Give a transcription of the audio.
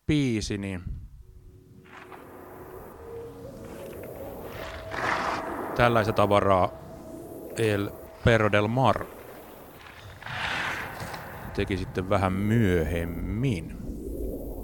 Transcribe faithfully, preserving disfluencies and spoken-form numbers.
biisi, niin tällaista tavaraa El Perro del Mar teki sitten vähän myöhemmin.